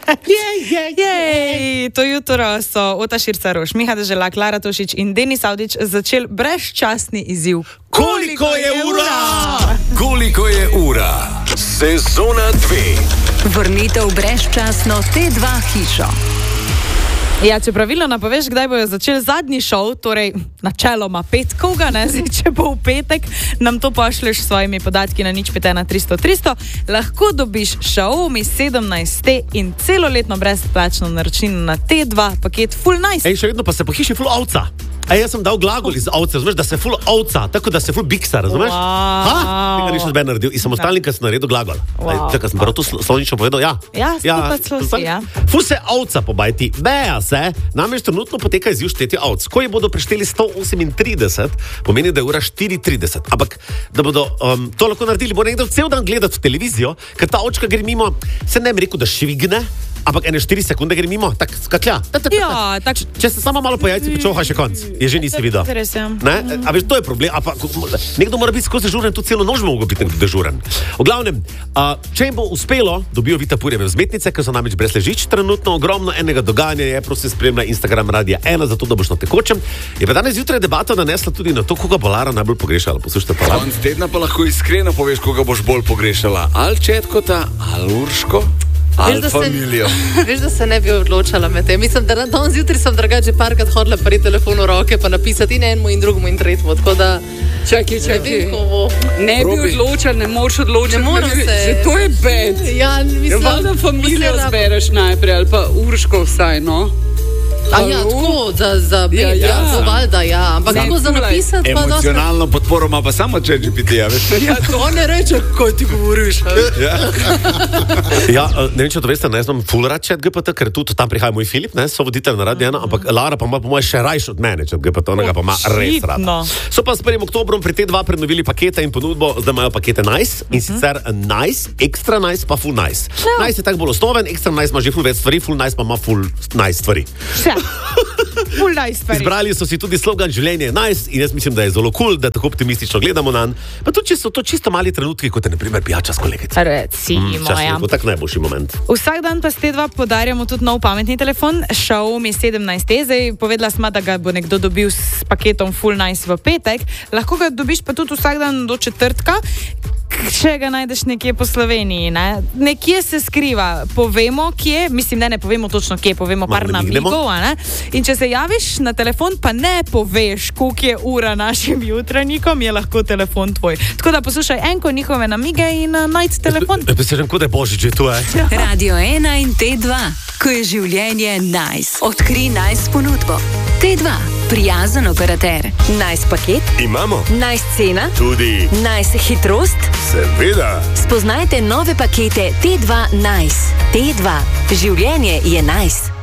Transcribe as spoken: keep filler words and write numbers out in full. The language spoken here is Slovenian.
Jej, jej, Jej, to jutro so Ota Šircaroš, Miha Dežela, Klara Tošič in Denis Avdić začeli brezčasni izziv. Koliko je ura? Koliko je ura? Sezona dve. Vrnitev brezčasno T dva hišo. Ja, če pravilno napoveš, kdaj bojo začeli zadnji šov, torej načeloma petkovga, ne, zdaj, če bo v petek, nam to pošlješ s svojimi podatki na nič pet ena tristo tristo, lahko dobiš šov mi sedemnajst T in celoletno brezplačno naročnino na T dva paket Full Nice. Ej, še vedno pa se po hiši full ovca. Ej, jaz sem dal glagol iz ovce, razumeš, da se full ovca, tako da se full biksa, razumeš? Wow. Ha? Tega ništa zbe naredil in samostalnik, kad sem naredil glagol. Wow. Ej, čakaj, sem prav to slovnično povedal, ja. Ja, skupaj slosi, ja. Full se ovca pobajti, beja se, namreč trenutno poteka izziv štetje ovc. Ko je bodo prešteli sto osemintrideset, pomeni, da je ura štiri trideset. Ampak, da bodo um, to lahko naredili, bo nekdo cel dan gledati v televizijo, ker ta očka gre mimo, se ne bi rekel, da švigne, ampak ene štiri sekunde gre mimo, tak skaklja. Ta, ta, ta, ta. Ja, tak... Če se samo malo po jajci počoha, še konc. Je že nisi videl. Res je. Ne? A veš, to je problem. A pa, nekdo mora biti skozi dežuren, tu celo noč mogo biti nekdo dežuren. V glavnem, a, če jim bo uspelo, dobijo Vitapurjeve vzmetnice, ker so namreč brez ležič. Trenutno ogromno enega dogajanja je, prosim spremlja Instagram Radia ena, zato da boš na tekočem. Je pa danes zjutraj debata nanesla tudi na to, koga bo Lara najbolj pogrešala. Poslušajte pa Lara. Konc tedna pa lahko iskreno poveš, koga boš bolj pogrešala. Ali Četkota, ali Urško, ali familijo. Veš, da se ne bi odločala med tem. Mislim, da danes zjutraj sem drugače parkrat hodila pri telefonu v roke, pa napisati in enemu in drugemu in tretjemu. Tako da Čakaj, čakaj. Ne, ne bi odločal, ne moreš odločiti. Ne moram se. Že to je bed. Ja, mislim. Valjda familijo zbereš najprej, ali pa Urško vsaj, no. A ja, tako, za, za bed, ja, ja. ja, valjda, ja. Ampak Ne, kako za tulaj. napisati, pa dosti. Emocionalno podporo ima pa samo ChatGPT, ja, veš? Ja, to ne reče, ko ti govoriš. Ja, ne vem, če to veste, ne znam full rad chat G P T, ker tudi tam prihaja moj Filip, ne, so voditelj na Radio ena, ampak Lara pa ima po moje še rajš od mene chat G P T, onega pa ima res rad. Očitno. So pa s prvim oktobrom pri T dva prenovili pakete in ponudbo, zdaj imajo pakete Nice in sicer Nice, Extra Nice pa Full Nice. Nice je tako bolj osnoven, Extra Nice ima že full več stvari, Full Nice pa ima Full Nice stvari. Vse. Full Nice stvari. Izbrali so si tudi slogan življenje je nice in jaz mislim, da je zelo kul, cool, da tako optimistično gledamo na njega. Pa tudi, če so to čisto mali trenutki, kot je na primer pijača s kolegico. Recimo, ja. To je tak najboljši moment. Vsak dan pa s T dva podarjamo tudi nov pametni telefon, Xiaomi sedemnajst T. Zdaj povedala sma, da ga bo nekdo dobil s paketom Full Nice v petek. Lahko ga dobiš pa tudi vsak dan do četrtka, če ga najdeš nekje po Sloveniji. Ne? Nekje se skriva, povemo kje, mislim ne, ne povemo točno kje, povemo par namigov. In če se javiš na telefon, pa ne poveš, koliko je ura našim jutranjikom, je lahko telefon tvoj. Tako da poslušaj enko njihove namige in uh, najdi telefon. Ja, se že kot je Božič že tu, je. Radio ena in T dva, ko je življenje nice. Odkri nice ponudbo. T dva, prijazen operater. Nice paket, Imamo. nice cena, Tudi. nice hitrost. Seveda. Spoznajte nove pakete T dva Nice. T dva, življenje je nice.